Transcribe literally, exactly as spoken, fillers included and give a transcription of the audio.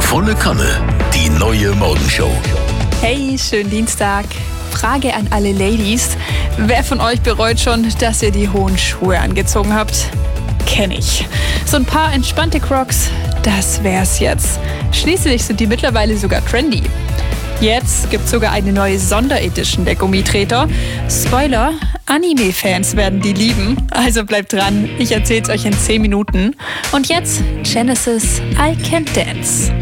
Volle Kanne, die neue Morgenshow. Hey, schönen Dienstag. Frage an alle Ladies. Wer von euch bereut schon, dass ihr die hohen Schuhe angezogen habt? Kenn ich. So ein paar entspannte Crocs, das wär's jetzt. Schließlich sind die mittlerweile sogar trendy. Jetzt gibt's sogar eine neue Sonderedition der Gummitreter. Spoiler, Anime-Fans werden die lieben. Also bleibt dran, ich erzähl's euch in zehn Minuten. Und jetzt Genesis I Can Dance.